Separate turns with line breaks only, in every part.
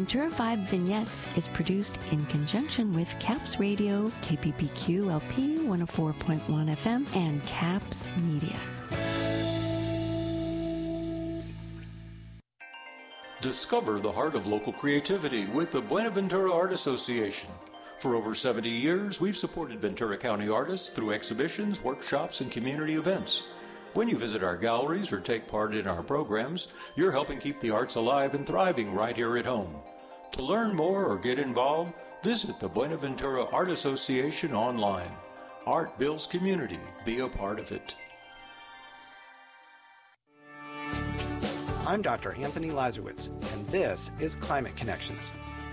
Ventura Vibe Vignettes is produced in conjunction with CAPS Radio, KPPQ LP 104.1 FM, and CAPS Media.
Discover the heart of local creativity with the Buenaventura Art Association. For over 70 years, we've supported Ventura County artists through exhibitions, workshops, and community events. When you visit our galleries or take part in our programs, you're helping keep the arts alive and thriving right here at home. To learn more or get involved, visit the Buenaventura Art Association online. Art builds community. Be a part of it.
I'm Dr. Anthony Lazarowitz, and this is Climate Connections.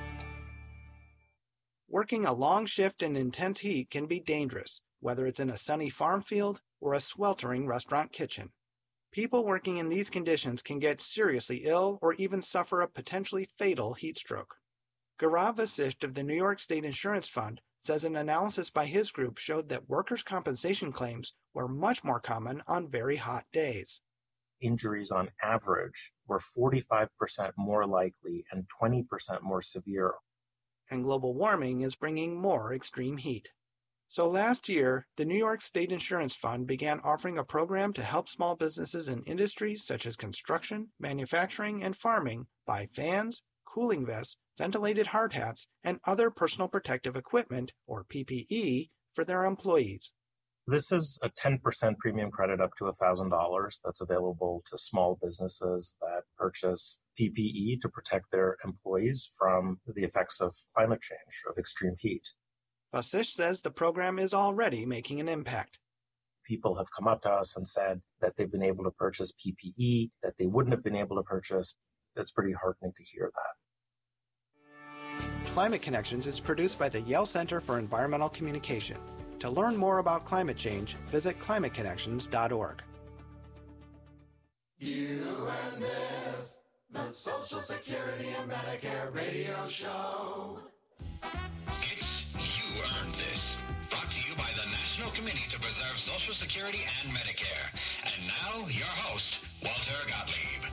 Working a long shift in intense heat can be dangerous, whether it's in a sunny farm field or a sweltering restaurant kitchen. People working in these conditions can get seriously ill or even suffer a potentially fatal heat stroke. Gaurav Vasisht of the New York State Insurance Fund says an analysis by his group showed that workers' compensation claims were much more common on very hot days.
Injuries on average were 45% more likely and 20% more severe.
And global warming is bringing more extreme heat. So last year, the New York State Insurance Fund began offering a program to help small businesses in industries such as construction, manufacturing, and farming buy fans, cooling vests, ventilated hard hats, and other personal protective equipment, or PPE, for their employees.
This is a 10% premium credit up to $1,000 that's available to small businesses that purchase PPE to protect their employees from the effects of climate change, of extreme heat.
Vasisht says the program is already making an impact.
People have come up to us and said that they've been able to purchase PPE that they wouldn't have been able to purchase. It's pretty heartening to hear that.
Climate Connections is produced by the Yale Center for Environmental Communication. To learn more about climate change, visit climateconnections.org.
You and this, the Social Security and Medicare radio show.
It's You Earned This, brought to you by the National Committee to Preserve Social Security and Medicare. And now, your host, Walter Gottlieb.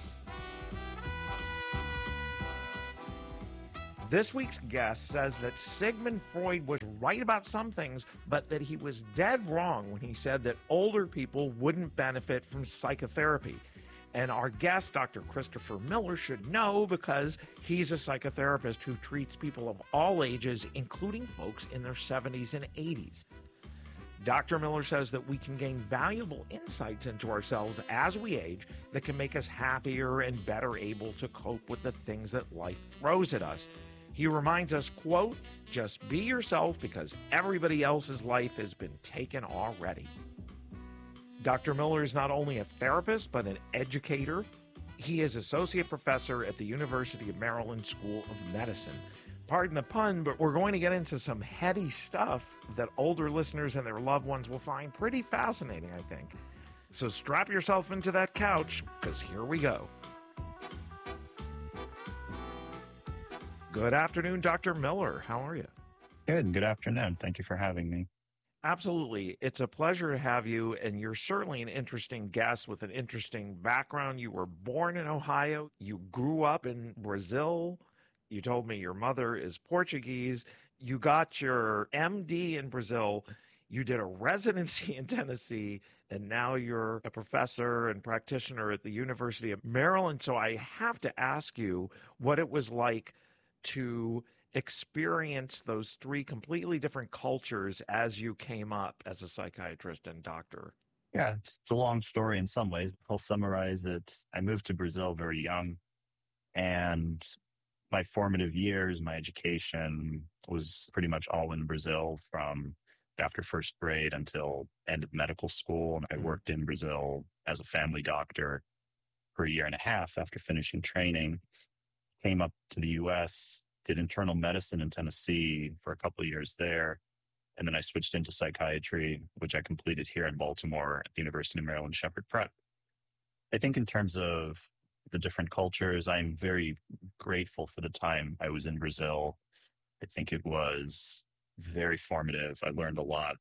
This week's guest says that Sigmund Freud was right about some things, but that he was dead wrong when he said that older people wouldn't benefit from psychotherapy. And our guest, Dr. Christopher Miller, should know because he's a psychotherapist who treats people of all ages, including folks in their 70s and 80s. Dr. Miller says that we can gain valuable insights into ourselves as we age that can make us happier and better able to cope with the things that life throws at us. He reminds us, quote, just be yourself because everybody else's life has been taken already. Dr. Miller is not only a therapist, but an educator. He is associate professor at the University of Maryland School of Medicine. Pardon the pun, but we're going to get into some heady stuff that older listeners and their loved ones will find pretty fascinating, I think. So strap yourself into that couch, because here we go. Good afternoon, Dr. Miller. How are you?
Good afternoon. Thank you for having me.
Absolutely. It's a pleasure to have you, and you're certainly an interesting guest with an interesting background. You were born in Ohio. You grew up in Brazil. You told me your mother is Portuguese. You got your MD in Brazil. You did a residency in Tennessee, and now you're a professor and practitioner at the University of Maryland. So I have to ask you what it was like to experience those three completely different cultures as you came up as a psychiatrist and doctor.
Yeah, it's a long story in some ways. I'll summarize it. I moved to Brazil very young, and my formative years, my education was pretty much all in Brazil from after first grade until end of medical school. And I worked in Brazil as a family doctor for a year and a half after finishing training. Came up to the U.S., did internal medicine in Tennessee for a couple of years there. And then I switched into psychiatry, which I completed here in Baltimore at the University of Maryland Shepherd Prep. I think in terms of the different cultures, I'm very grateful for the time I was in Brazil. I think it was very formative. I learned a lot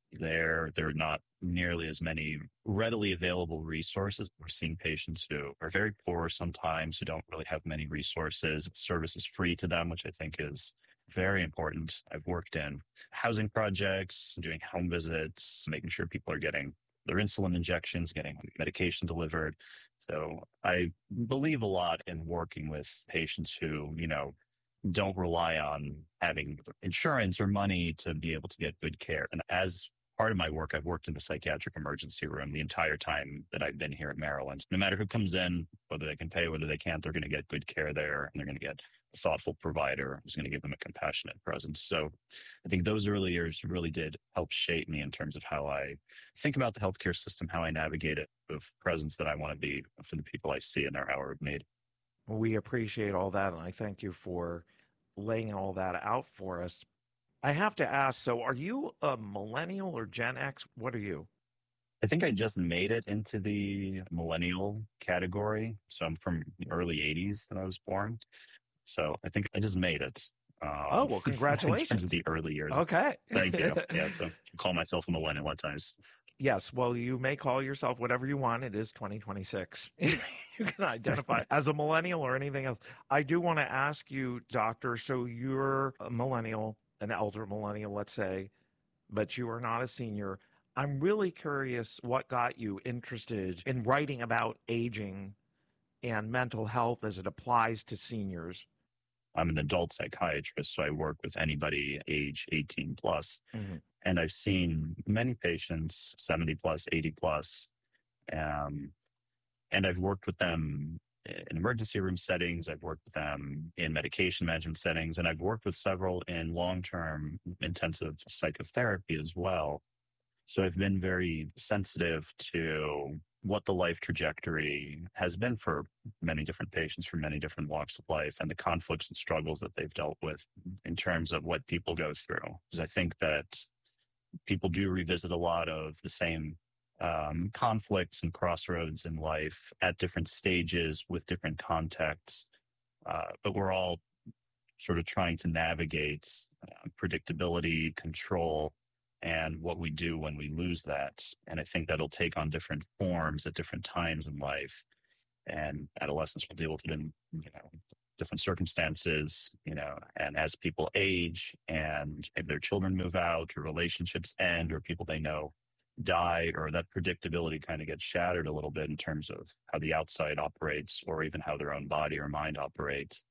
There are not nearly as many readily available resources. We're seeing patients who are very poor sometimes, who don't really have many resources. Service is free to them, which I think is very important. I've worked in housing projects, doing home visits, making sure people are getting their insulin injections, getting medication delivered. So I believe a lot in working with patients who, don't rely on having insurance or money to be able to get good care. And as part of my work, I've worked in the psychiatric emergency room the entire time that I've been here at Maryland. No matter who comes in, whether they can pay, whether they can't, they're going to get good care there, and they're going to get a thoughtful provider who's going to give them a compassionate presence. So I think those early years really did help shape me in terms of how I think about the healthcare system, how I navigate it, with presence that I want to be for the people I see in their hour of need.
We appreciate all that, and I thank you for laying all that out for us. I have to ask, so are you a millennial or Gen X? What are you?
I think I just made it into the millennial category. So I'm from the early 80s that I was born. So I think I just made it.
Oh, well, congratulations.
In terms of the early years.
Okay.
Thank you. Yeah, so I call myself a millennial at times.
Yes, well, you may call yourself whatever you want. It is 2026. You can identify as a millennial or anything else. I do want to ask you, doctor, so you're a millennial, an elder millennial, let's say, but you are not a senior. I'm really curious what got you interested in writing about aging and mental health as it applies to seniors.
I'm an adult psychiatrist, so I work with anybody age 18 plus. Mm-hmm. And I've seen many patients, 70 plus, 80 plus, and I've worked with them in emergency room settings. I've worked with them in medication management settings, and I've worked with several in long-term intensive psychotherapy as well. So I've been very sensitive to what the life trajectory has been for many different patients from many different walks of life, and the conflicts and struggles that they've dealt with in terms of what people go through. Because I think that people do revisit a lot of the same conflicts and crossroads in life at different stages with different contexts. But we're all sort of trying to navigate predictability, control, and what we do when we lose that. And I think that'll take on different forms at different times in life. And adolescents will deal with it in, different circumstances, and as people age and if their children move out or relationships end or people they know die, or that predictability kind of gets shattered a little bit in terms of how the outside operates or even how their own body or mind operates.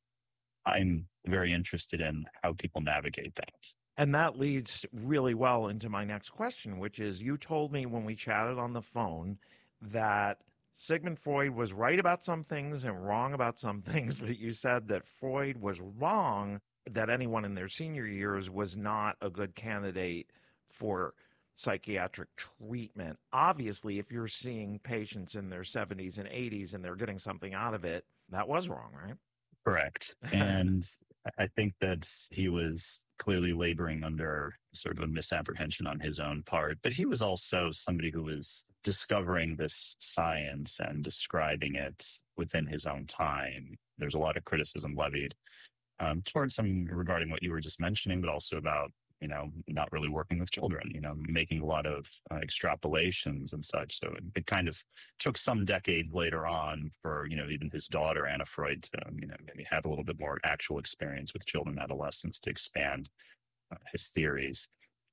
I'm very interested in how people navigate that.
And that leads really well into my next question, which is, you told me when we chatted on the phone that Sigmund Freud was right about some things and wrong about some things, but you said that Freud was wrong, that anyone in their senior years was not a good candidate for psychiatric treatment. Obviously, if you're seeing patients in their 70s and 80s and they're getting something out of it, that was wrong, right?
Correct. And I think that he was clearly laboring under sort of a misapprehension on his own part, but he was also somebody who was discovering this science and describing it within his own time. There's a lot of criticism levied towards him regarding what you were just mentioning, but also about, not really working with children, making a lot of extrapolations and such. So it kind of took some decade later on for, even his daughter, Anna Freud, to, maybe have a little bit more actual experience with children and adolescents to expand his theories.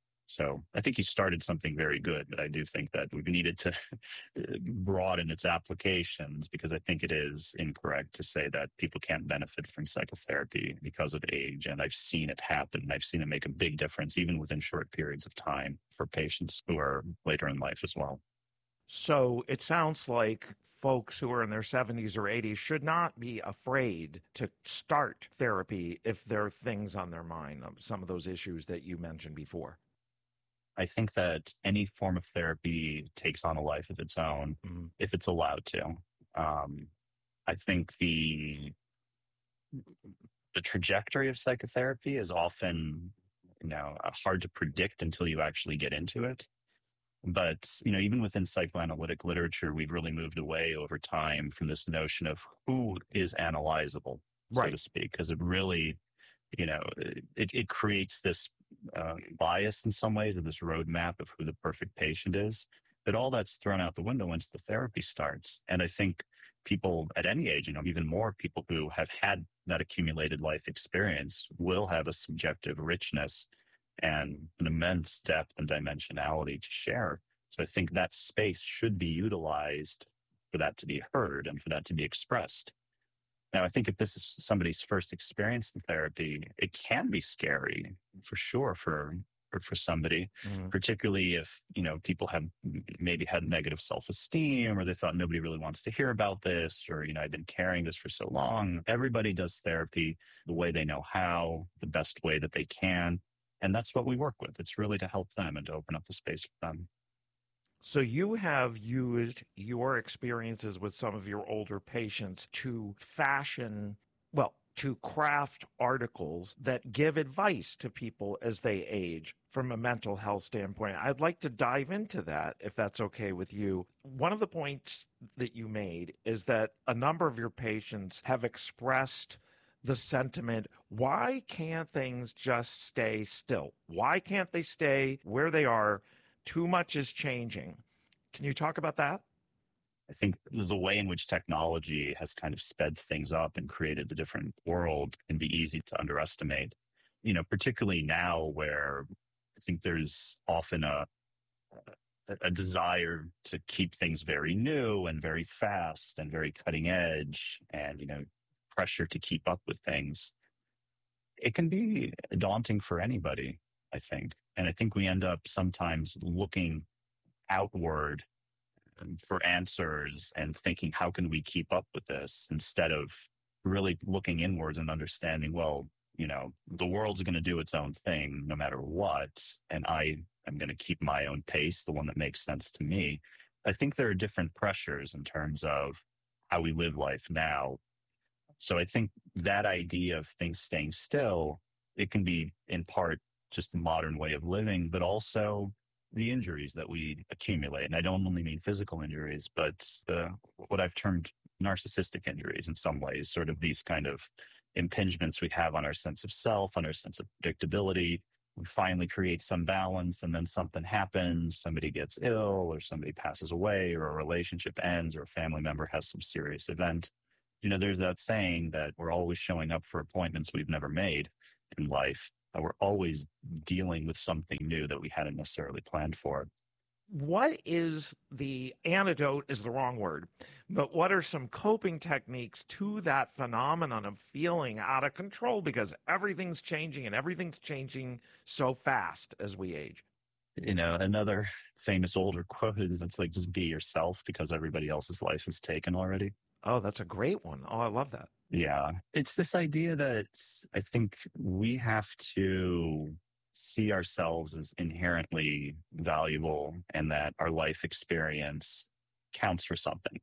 So I think he started something very good, but I do think that we needed to broaden its applications, because I think it is incorrect to say that people can't benefit from psychotherapy because of age. And I've seen it happen. I've seen it make a big difference, even within short periods of time, for patients who are later in life as well.
So it sounds like folks who are in their 70s or 80s should not be afraid to start therapy if there are things on their mind, some of those issues that you mentioned before.
I think that any form of therapy takes on a life of its own, if it's allowed to. I think the trajectory of psychotherapy is often, hard to predict until you actually get into it. But, even within psychoanalytic literature, we've really moved away over time from this notion of who is analyzable, so to speak, because it really, it creates this biased in some ways, or this roadmap of who the perfect patient is, that all that's thrown out the window once the therapy starts. And I think people at any age, even more people who have had that accumulated life experience will have a subjective richness and an immense depth and dimensionality to share. So I think that space should be utilized for that to be heard and for that to be expressed. Now, I think if this is somebody's first experience in therapy, it can be scary for sure for somebody, particularly if, people have maybe had negative self-esteem, or they thought nobody really wants to hear about this, or, I've been carrying this for so long. Everybody does therapy the way they know how, the best way that they can. And that's what we work with. It's really to help them and to open up the space for them.
So you have used your experiences with some of your older patients to craft articles that give advice to people as they age from a mental health standpoint. I'd like to dive into that, if that's okay with you. One of the points that you made is that a number of your patients have expressed the sentiment, why can't things just stay still? Why can't they stay where they are? Too much is changing. Can you talk about that?
I think the way in which technology has kind of sped things up and created a different world can be easy to underestimate, particularly now where I think there's often a desire to keep things very new and very fast and very cutting edge and, pressure to keep up with things. It can be daunting for anybody, I think. And I think we end up sometimes looking outward for answers and thinking, how can we keep up with this, instead of really looking inwards and understanding, well, the world's going to do its own thing no matter what. And I am going to keep my own pace, the one that makes sense to me. I think there are different pressures in terms of how we live life now. So I think that idea of things staying still, it can be in part just a modern way of living, but also the injuries that we accumulate. And I don't only mean physical injuries, but what I've termed narcissistic injuries in some ways, sort of these kind of impingements we have on our sense of self, on our sense of predictability. We finally create some balance, and then something happens, somebody gets ill, or somebody passes away, or a relationship ends, or a family member has some serious event. There's that saying that we're always showing up for appointments we've never made in life. We're always dealing with something new that we hadn't necessarily planned for.
What is the antidote is the wrong word, but what are some coping techniques to that phenomenon of feeling out of control because everything's changing and everything's changing so fast as we age?
Another famous older quote is, it's like, just be yourself because everybody else's life is taken already.
Oh, that's a great one. Oh, I love that.
Yeah. It's this idea that I think we have to see ourselves as inherently valuable and that our life experience counts for something.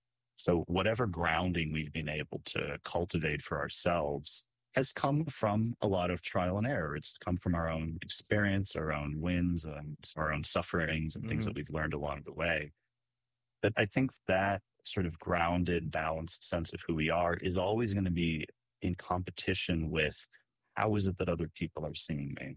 So whatever grounding we've been able to cultivate for ourselves has come from a lot of trial and error. It's come from our own experience, our own wins, and our own sufferings and things that we've learned along the way. But I think that sort of grounded, balanced sense of who we are is always going to be in competition with, how is it that other people are seeing me?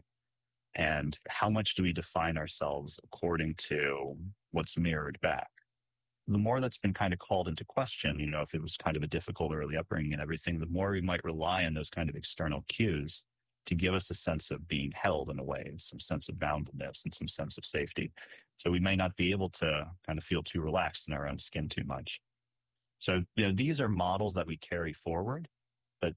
And how much do we define ourselves according to what's mirrored back? The more that's been kind of called into question, if it was kind of a difficult early upbringing and everything, the more we might rely on those kind of external cues to give us a sense of being held in a way, some sense of boundedness and some sense of safety. So we may not be able to kind of feel too relaxed in our own skin too much. So, these are models that we carry forward, but,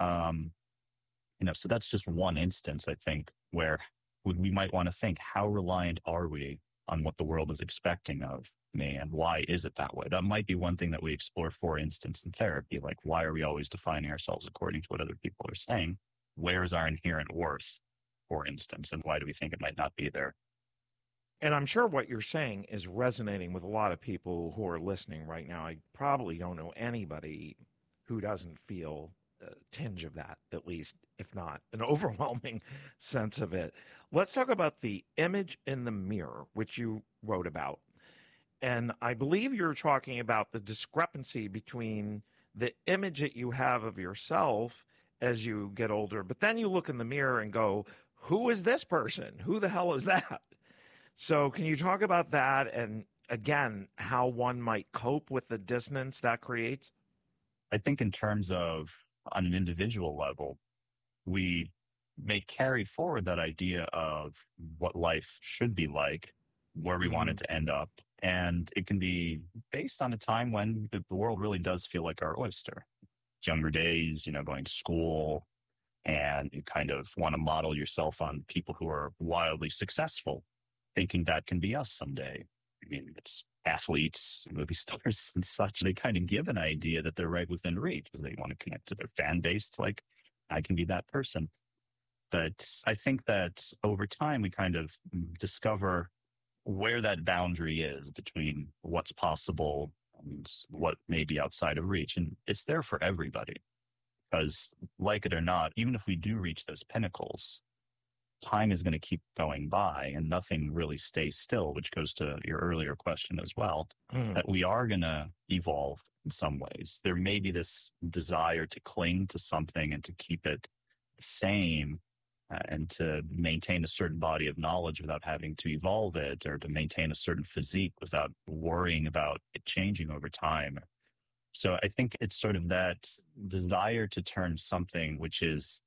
so that's just one instance, I think, where we might want to think, how reliant are we on what the world is expecting of me, and why is it that way? That might be one thing that we explore, for instance, in therapy, like, why are we always defining ourselves according to what other people are saying? Where is our inherent worth, for instance, and why do we think it might not be there?
And I'm sure what you're saying is resonating with a lot of people who are listening right now. I probably don't know anybody who doesn't feel a tinge of that, at least, if not an overwhelming sense of it. Let's talk about the image in the mirror, which you wrote about. And I believe you're talking about the discrepancy between the image that you have of yourself as you get older, but then you look in the mirror and go, who is this person? Who the hell is that? So can you talk about that and, again, how one might cope with the dissonance that creates?
I think in terms of on an individual level, we may carry forward that idea of what life should be like, where we want it to end up. And it can be based on a time when the world really does feel like our oyster. Younger days, going to school, and you kind of want to model yourself on people who are wildly successful, thinking that can be us someday. I mean, it's athletes, movie stars and such. They kind of give an idea that they're right within reach because they want to connect to their fan base. It's like, I can be that person. But I think that over time, we kind of discover where that boundary is between what's possible and what may be outside of reach. And it's there for everybody because, like it or not, even if we do reach those pinnacles, time is going to keep going by and nothing really stays still, which goes to your earlier question as well, that we are going to evolve in some ways. There may be this desire to cling to something and to keep it the same and to maintain a certain body of knowledge without having to evolve it, or to maintain a certain physique without worrying about it changing over time. So I think it's sort of that desire to turn something which is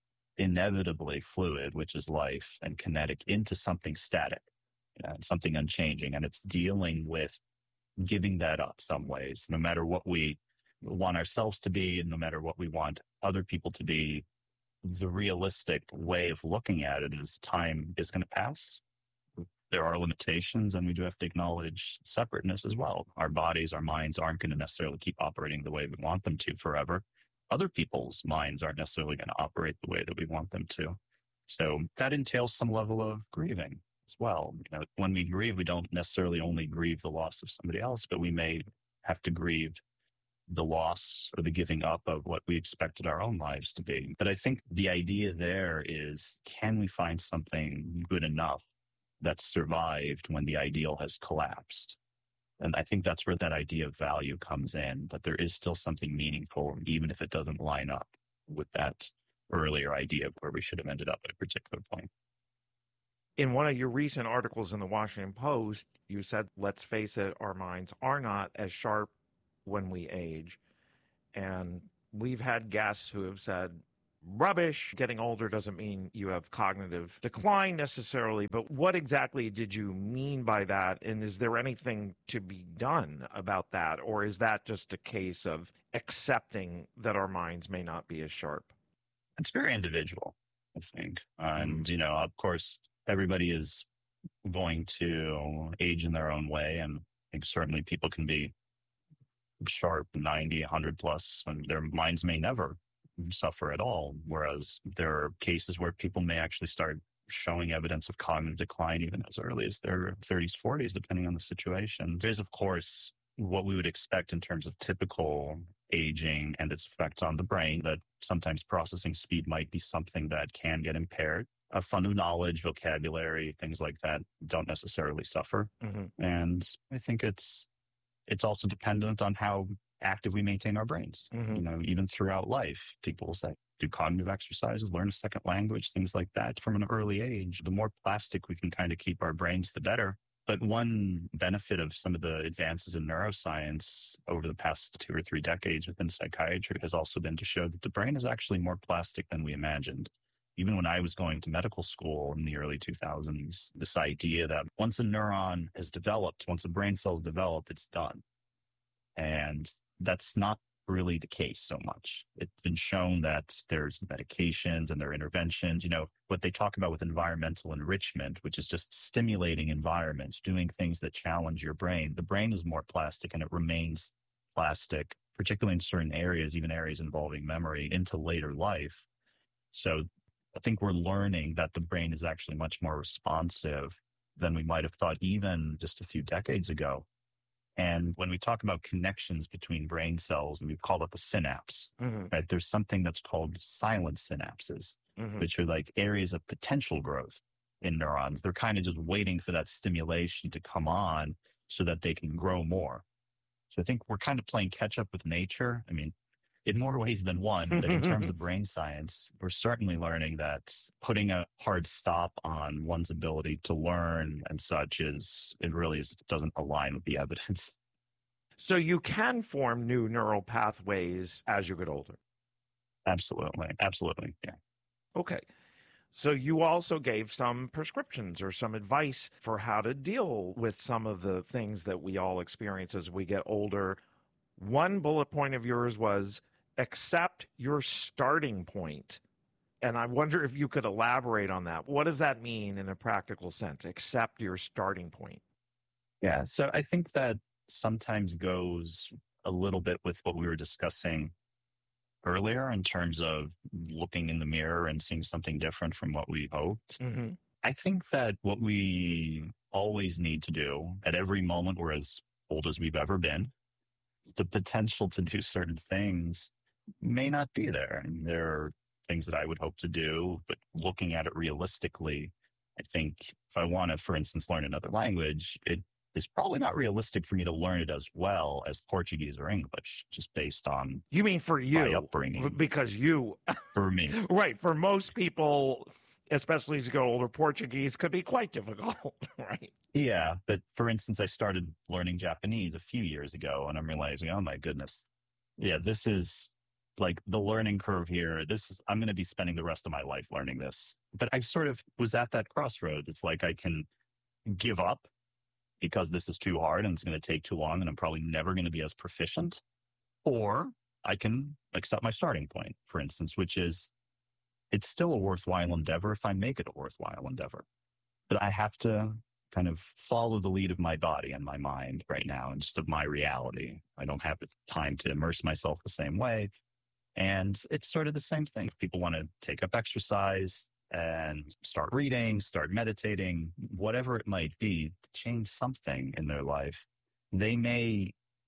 inevitably fluid, which is life and kinetic, into something static, something unchanging. And it's dealing with giving that up some ways, no matter what we want ourselves to be, and no matter what we want other people to be. The realistic way of looking at it is time is going to pass. There are limitations, and we do have to acknowledge separateness as well. Our bodies, our minds aren't going to necessarily keep operating the way we want them to forever. Other people's minds aren't necessarily going to operate the way that we want them to. So that entails some level of grieving as well. When we grieve, we don't necessarily only grieve the loss of somebody else, but we may have to grieve the loss or the giving up of what we expected our own lives to be. But I think the idea there is, can we find something good enough that's survived when the ideal has collapsed? And I think that's where that idea of value comes in, that there is still something meaningful, even if it doesn't line up with that earlier idea of where we should have ended up at a particular point.
In one of your recent articles in the Washington Post, you said, let's face it, our minds are not as sharp when we age. And we've had guests who have said, rubbish, getting older doesn't mean you have cognitive decline necessarily. But what exactly did you mean by that? And is there anything to be done about that? Or is that just a case of accepting that our minds may not be as sharp?
It's very individual, I think. And, of course, everybody is going to age in their own way. And I think certainly people can be sharp 90, 100 plus, and their minds may never suffer at all. Whereas there are cases where people may actually start showing evidence of cognitive decline even as early as their 30s, 40s, depending on the situation. There's, of course, what we would expect in terms of typical aging and its effects on the brain, that sometimes processing speed might be something that can get impaired. A fund of knowledge, vocabulary, things like that don't necessarily suffer. And I think it's also dependent on how active we maintain our brains. Even throughout life, people will say, do cognitive exercises, learn a second language, things like that from an early age. The more plastic we can kind of keep our brains, the better. But one benefit of some of the advances in neuroscience over the past 2 or 3 decades within psychiatry has also been to show that the brain is actually more plastic than we imagined. Even when I was going to medical school in the early 2000s, this idea that once a neuron has developed, once a brain cell is developed, it's done. And that's not really the case so much. It's been shown that there's medications and there are interventions, what they talk about with environmental enrichment, which is just stimulating environments, doing things that challenge your brain. The brain is more plastic and it remains plastic, particularly in certain areas, even areas involving memory, into later life. So I think we're learning that the brain is actually much more responsive than we might have thought even just a few decades ago. And when we talk about connections between brain cells, and we call it the synapse, right? There's something that's called silent synapses, which are like areas of potential growth in neurons. They're kind of just waiting for that stimulation to come on so that they can grow more. So I think we're kind of playing catch up with nature. I mean, in more ways than one. But in terms of brain science, we're certainly learning that putting a hard stop on one's ability to learn and such doesn't align with the evidence.
So you can form new neural pathways as you get older.
Absolutely. Absolutely. Yeah.
Okay. So you also gave some prescriptions or some advice for how to deal with some of the things that we all experience as we get older. One bullet point of yours was accept your starting point. And I wonder if you could elaborate on that. What does that mean in a practical sense? Accept your starting point.
Yeah. So I think that sometimes goes a little bit with what we were discussing earlier in terms of looking in the mirror and seeing something different from what we hoped.
Mm-hmm.
I think that what we always need to do at every moment we're as old as we've ever been, the potential to do certain things may not be there. And there are things that I would hope to do, but looking at it realistically, I think if I want to, for instance, learn another language, it is probably not realistic for me to learn it as well as Portuguese or English, just based on
you mean for you,
my upbringing.
Because you,
for me,
right? For most people, especially as you go older, Portuguese could be quite difficult, right?
Yeah, but for instance, I started learning Japanese a few years ago, and I'm realizing, oh my goodness, yeah, this is like the learning curve here. I'm going to be spending the rest of my life learning this. But I sort of was at that crossroad. It's like I can give up because this is too hard and it's going to take too long and I'm probably never going to be as proficient. Or I can accept my starting point, for instance, which is it's still a worthwhile endeavor if I make it a worthwhile endeavor. But I have to kind of follow the lead of my body and my mind right now and just of my reality. I don't have the time to immerse myself the same way. And it's sort of the same thing. If people want to take up exercise and start reading, start meditating, whatever it might be, to change something in their life, they may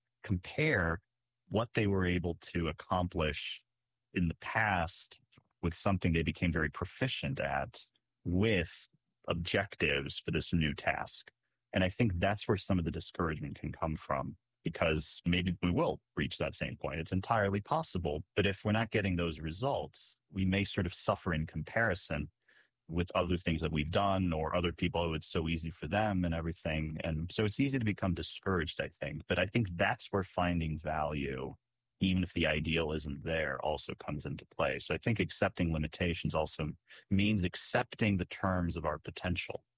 compare what they were able to accomplish in the past with something they became very proficient at with objectives for this new task. And I think that's where some of the discouragement can come from, because maybe we will reach that same point. It's entirely possible. But if we're not getting those results, we may sort of suffer in comparison with other things that we've done or other people. Oh, it's so easy for them and everything. And so it's easy to become discouraged, I think. But I think that's where finding value, even if the ideal isn't there, also comes into play. So I think accepting limitations also means accepting the terms of our potential.